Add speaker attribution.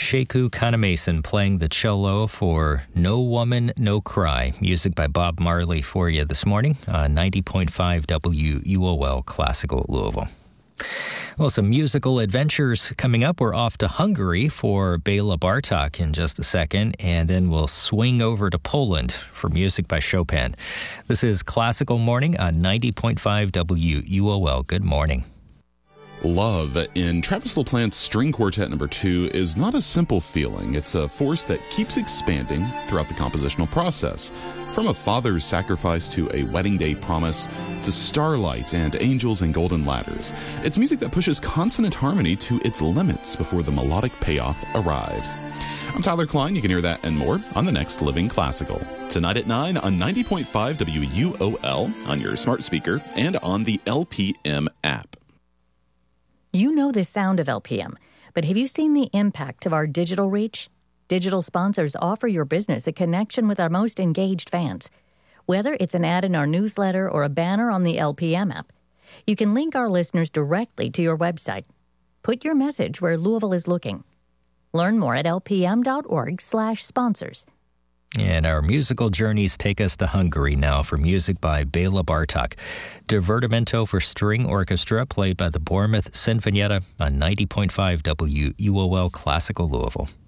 Speaker 1: Sheku Kanemason playing the cello for No Woman, No Cry. Music by Bob Marley for you this morning on 90.5 WUOL Classical Louisville. Well, some musical adventures coming up. We're off to Hungary for Bela Bartok in just a second, and then we'll swing over to Poland for music by Chopin. This is Classical Morning on 90.5 WUOL. Good morning.
Speaker 2: Love in Travis LaPlante's String Quartet No. 2 is not a simple feeling. It's a force that keeps expanding throughout the compositional process. From a father's sacrifice to a wedding day promise to starlight and angels and golden ladders. It's music that pushes consonant harmony to its limits before the melodic payoff arrives. I'm Tyler Klein. You can hear that and more on the next Living Classical. Tonight at 9 on 90.5 WUOL on your smart speaker and on the LPM app.
Speaker 3: You know the sound of LPM, but have you seen the impact of our digital reach? Digital sponsors offer your business a connection with our most engaged fans. Whether it's an ad in our newsletter or a banner on the LPM app, you can link our listeners directly to your website. Put your message where Louisville is looking. Learn more at lpm.org/sponsors.
Speaker 1: And our musical journeys take us to Hungary now for music by Bela Bartok. Divertimento for String Orchestra, played by the Bournemouth Sinfonietta on 90.5 WUOL Classical Louisville.